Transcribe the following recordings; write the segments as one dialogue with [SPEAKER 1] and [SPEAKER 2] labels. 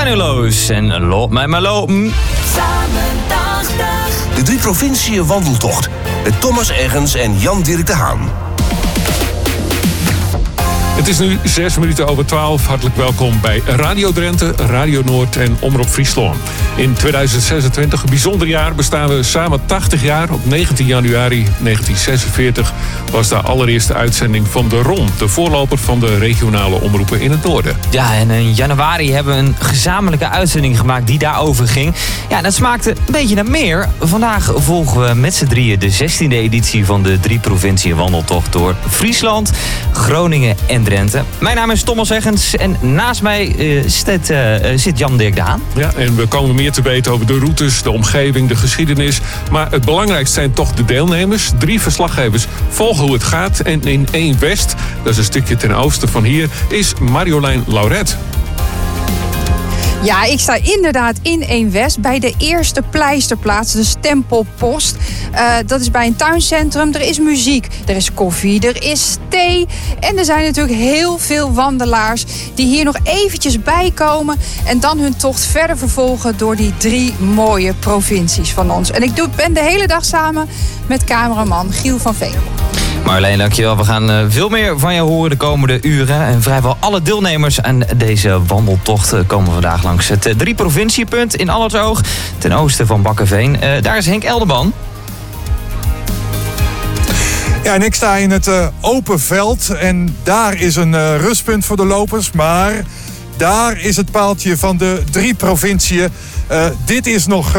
[SPEAKER 1] Manuloos en Lot mij maar lopen.
[SPEAKER 2] De 3 provinciën wandeltocht met Thomas Eggens en Jan-Dirk de Haan.
[SPEAKER 3] Het is nu 12:06. Hartelijk welkom bij Radio Drenthe, Radio Noord en Omroep Friesland. In 2026, een bijzonder jaar, bestaan we samen 80 jaar. Op 19 januari 1946 was de allereerste uitzending van de RON, de voorloper van de regionale omroepen in het noorden.
[SPEAKER 1] Ja, en in januari hebben we een gezamenlijke uitzending gemaakt die daarover ging. Ja, dat smaakte een beetje naar meer. Vandaag volgen we met z'n drieën de 16e editie van de 3 provinciën wandeltocht door Friesland, Groningen en Drenthe. Mijn naam is Thomas Eggens en naast mij zit Jan-Dirk de Haan.
[SPEAKER 3] Ja, en we komen meer te weten over de routes, de omgeving, de geschiedenis. Maar het belangrijkste zijn toch de deelnemers. 3 verslaggevers volgen hoe het gaat. En in 1 West, dat is een stukje ten oosten van hier, is Marjolein Lauret.
[SPEAKER 4] Ja, ik sta inderdaad in 1 West bij de eerste pleisterplaats, de Stempelpost. Dat is bij een tuincentrum. Er is muziek, er is koffie, er is thee. En er zijn natuurlijk heel veel wandelaars die hier nog eventjes bij komen en dan hun tocht verder vervolgen door die 3 mooie provincies van ons. En ik ben de hele dag samen met cameraman Giel van Veen.
[SPEAKER 1] Marjolein, dankjewel. We gaan veel meer van jou horen de komende uren. En vrijwel alle deelnemers aan deze wandeltocht komen vandaag langs het 3 provinciepunt in Allertsoog, ten oosten van Bakkeveen. Daar is Henk Elderman.
[SPEAKER 5] Ja, en ik sta in het open veld en daar is een rustpunt voor de lopers. Maar daar is het paaltje van de 3 provinciën. Dit is nog...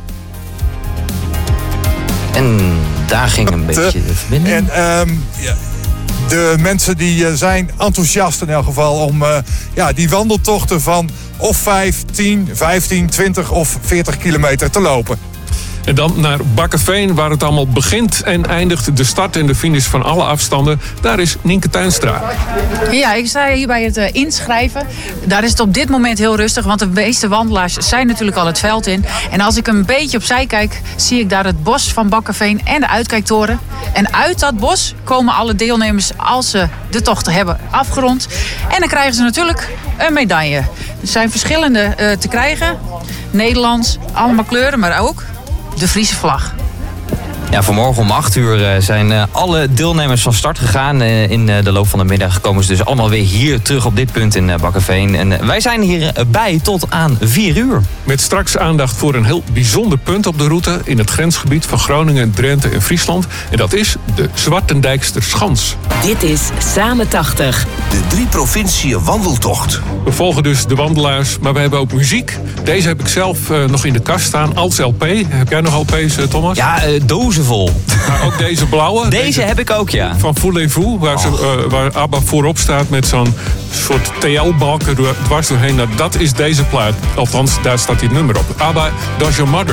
[SPEAKER 1] En daar ging een beetje de verbinding.
[SPEAKER 5] En de mensen die zijn enthousiast in elk geval om die wandeltochten van of 5, 10, 15, 20 of 40 kilometer te lopen.
[SPEAKER 3] En dan naar Bakkeveen, waar het allemaal begint en eindigt. De start en de finish van alle afstanden. Daar is Nienke Tuinstra.
[SPEAKER 6] Ja, ik sta hier bij het inschrijven. Daar is het op dit moment heel rustig, want de meeste wandelaars zijn natuurlijk al het veld in. En als ik een beetje opzij kijk, zie ik daar het bos van Bakkeveen en de uitkijktoren. En uit dat bos komen alle deelnemers als ze de tocht hebben afgerond. En dan krijgen ze natuurlijk een medaille. Er zijn verschillende te krijgen. Nederlands, allemaal kleuren, maar ook de Friese vlag.
[SPEAKER 1] Ja, vanmorgen om 8:00 zijn alle deelnemers van start gegaan. In de loop van de middag komen ze dus allemaal weer hier terug op dit punt in Bakkeveen. En wij zijn hierbij tot aan 4:00.
[SPEAKER 3] Met straks aandacht voor een heel bijzonder punt op de route in het grensgebied van Groningen, Drenthe en Friesland. En dat is de Zwartendijkster Schans.
[SPEAKER 7] Dit is Samen 80.
[SPEAKER 2] De 3 provinciën wandeltocht.
[SPEAKER 3] We volgen dus de wandelaars, maar we hebben ook muziek. Deze heb ik zelf nog in de kast staan als LP. Heb jij nog LP's, Thomas?
[SPEAKER 1] Ja, dozen vol.
[SPEAKER 3] Maar ook deze blauwe.
[SPEAKER 1] Deze heb ik ook, ja.
[SPEAKER 3] Van Voulez-vous, waar ABBA voorop staat met zo'n soort TL-balken dwars doorheen. Nou, dat is deze plaat. Althans, daar staat dit nummer op. ABBA, Does Your Mother